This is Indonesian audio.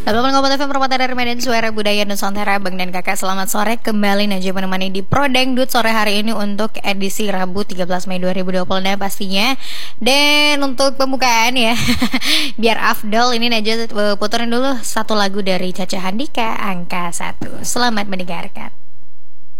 Teman-teman Kompas FM Permata dari Medan Suara Budaya Nusantara. Bang dan kakak selamat sore. Kembali Najwa menemani di Pro Dangdut sore hari ini untuk edisi Rabu 13 Mei 2020 pastinya. Dan untuk pembukaan ya biar afdol ini Najwa puterin dulu satu lagu dari Caca Handika, Angka 1. Selamat mendengarkan.